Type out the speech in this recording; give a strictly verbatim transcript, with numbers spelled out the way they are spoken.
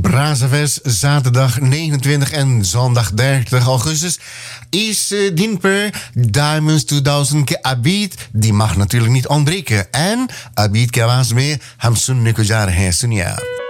Brazzaville, zaterdag negenentwintig en zondag dertig augustus is uh, Dinper Diamonds tweeduizend ke Abid. Die mag natuurlijk niet ontbreken. En Abid ke आवाज में हम सुनने को जा रहे हैं, सुनिए आप.